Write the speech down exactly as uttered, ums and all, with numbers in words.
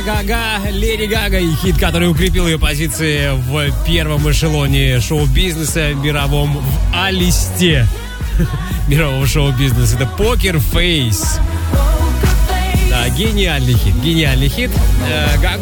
Гага, Леди Гага и хит, который укрепил ее позиции в первом эшелоне шоу-бизнеса мировом в А-листе мирового шоу-бизнеса. Это Покер Фейс. Да, гениальный хит, гениальный хит. Гага